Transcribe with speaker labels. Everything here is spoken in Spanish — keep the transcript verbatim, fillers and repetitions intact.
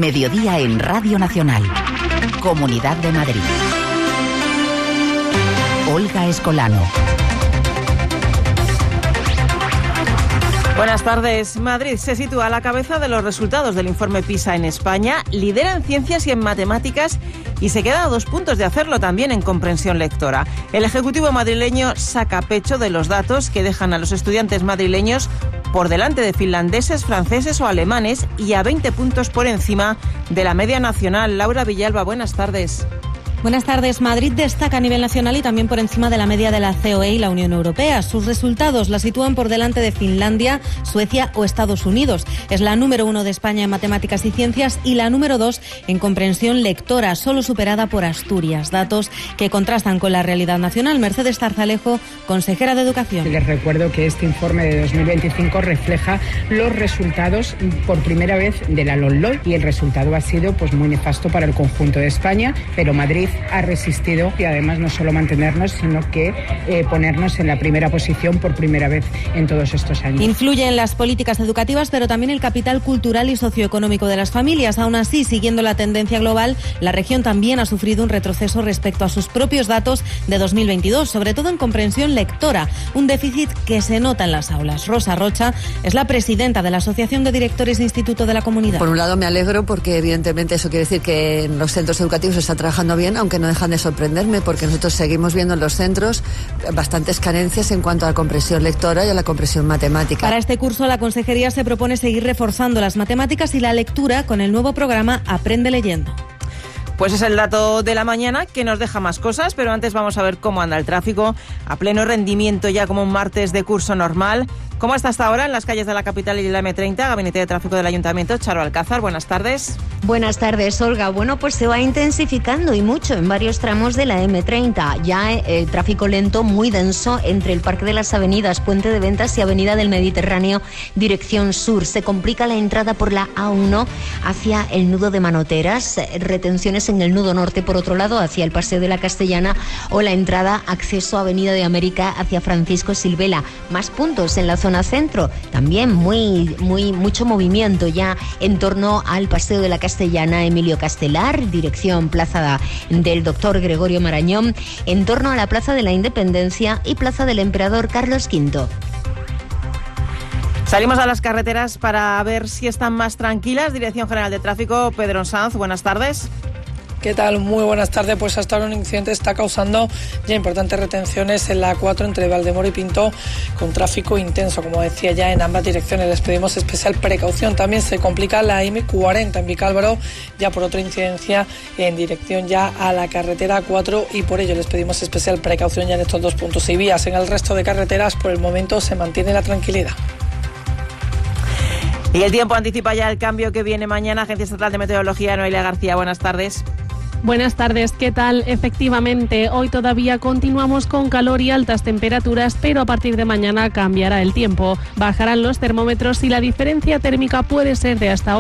Speaker 1: Mediodía en Radio Nacional. Comunidad de Madrid. Olga Escolano.
Speaker 2: Buenas tardes. Madrid se sitúa a la cabeza de los resultados del informe PISA en España, lidera en ciencias y en matemáticas y se queda a dos puntos de hacerlo también en comprensión lectora. El Ejecutivo madrileño saca pecho de los datos que dejan a los estudiantes madrileños por delante de finlandeses, franceses o alemanes y a veinte puntos por encima de la media nacional. Laura Villalba, buenas tardes.
Speaker 3: Buenas tardes. Madrid destaca a nivel nacional y también por encima de la media de la C O E y la Unión Europea. Sus resultados la sitúan por delante de Finlandia, Suecia o Estados Unidos. Es la número uno de España en matemáticas y ciencias y la número dos en comprensión lectora, solo superada por Asturias. Datos que contrastan con la realidad nacional. Mercedes Tarzalejo, consejera de Educación.
Speaker 4: Les recuerdo que este informe de dos mil veinticinco refleja los resultados por primera vez de la LOMLOE y el resultado ha sido pues muy nefasto para el conjunto de España, pero Madrid ha resistido y además no solo mantenernos, sino que eh, ponernos en la primera posición por primera vez en todos estos años.
Speaker 3: Influye en las políticas educativas, pero también el capital cultural y socioeconómico de las familias. Aún así, siguiendo la tendencia global, la región también ha sufrido un retroceso respecto a sus propios datos de dos mil veintidós, sobre todo en comprensión lectora, un déficit que se nota en las aulas. Rosa Rocha es la presidenta de la Asociación de Directores de Instituto de la Comunidad.
Speaker 5: Por un lado me alegro porque evidentemente eso quiere decir que en los centros educativos se está trabajando bien, aunque no dejan de sorprenderme porque nosotros seguimos viendo en los centros bastantes carencias en cuanto a la comprensión lectora y a la comprensión matemática.
Speaker 3: Para este curso la Consejería se propone seguir reforzando las matemáticas y la lectura con el nuevo programa Aprende Leyendo.
Speaker 2: Pues es el dato de la mañana que nos deja más cosas, pero antes vamos a ver cómo anda el tráfico a pleno rendimiento ya como un martes de curso normal. ¿Cómo está hasta ahora en las calles de la capital y la eme treinta? Gabinete de Tráfico del Ayuntamiento, Charo Alcázar, buenas tardes.
Speaker 6: Buenas tardes, Olga. Bueno, pues se va intensificando y mucho en varios tramos de la eme treinta. Ya el eh, tráfico lento muy denso entre el Parque de las Avenidas, Puente de Ventas y Avenida del Mediterráneo, dirección sur. Se complica la entrada por la A uno hacia el nudo de Manoteras, retenciones en el nudo norte, por otro lado, hacia el Paseo de la Castellana o la entrada acceso a Avenida de América hacia Francisco Silvela. Más puntos en la zona centro, también muy, muy, mucho movimiento ya en torno al Paseo de la Castellana, Emilio Castelar, dirección Plaza del Doctor Gregorio Marañón, en torno a la Plaza de la Independencia y Plaza del Emperador Carlos quinto.
Speaker 2: Salimos a las carreteras para ver si están más tranquilas. Dirección General de Tráfico, Pedro Sanz, buenas tardes.
Speaker 7: ¿Qué tal? Muy buenas tardes. Pues hasta ahora un incidente está causando ya importantes retenciones en la A cuatro entre Valdemoro y Pinto, con tráfico intenso, como decía, ya en ambas direcciones. Les pedimos especial precaución. También se complica la eme cuarenta en Vicálvaro, ya por otra incidencia en dirección ya a la carretera A cuatro, y por ello les pedimos especial precaución ya en estos dos puntos y vías. En el resto de carreteras, por el momento, se mantiene la tranquilidad.
Speaker 2: Y el tiempo anticipa ya el cambio que viene mañana. Agencia Estatal de Meteorología, Noelia García, buenas tardes.
Speaker 8: Buenas tardes, ¿qué tal? Efectivamente, hoy todavía continuamos con calor y altas temperaturas, pero a partir de mañana cambiará el tiempo. Bajarán los termómetros y la diferencia térmica puede ser de hasta